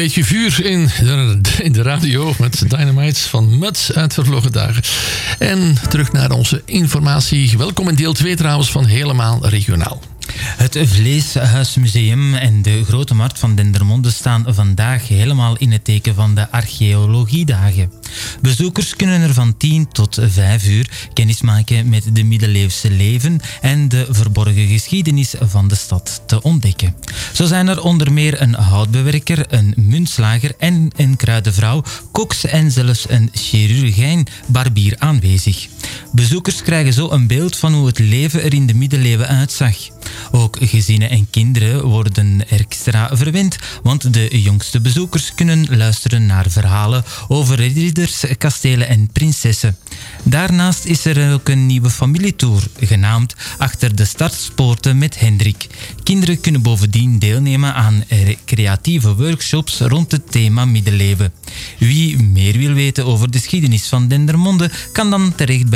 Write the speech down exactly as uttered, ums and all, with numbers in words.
beetje vuur in de, in de radio met Dynamite van Muts uit vervlogen dagen. En terug naar onze informatie. Welkom in deel twee trouwens van Helemaal Regionaal. Het Vleeshuismuseum en de Grote Markt van Dendermonde staan vandaag helemaal in het teken van de archeologiedagen. Bezoekers kunnen er van tien tot vijf uur kennismaken met de middeleeuwse leven en de verborgen geschiedenis van de stad te ontdekken. Zo zijn er onder meer een houtbewerker, een muntslager en een kruidenvrouw, koks en zelfs een chirurgijn barbier aanwezig. Bezoekers krijgen zo een beeld van hoe het leven er in de middeleeuwen uitzag. Ook gezinnen en kinderen worden extra verwend, want de jongste bezoekers kunnen luisteren naar verhalen over ridders, kastelen en prinsessen. Daarnaast is er ook een nieuwe familietour, genaamd Achter de Stadspoorten met Hendrik. Kinderen kunnen bovendien deelnemen aan creatieve workshops rond het thema middeleeuwen. Wie meer wil weten over de geschiedenis van Dendermonde, kan dan terecht bij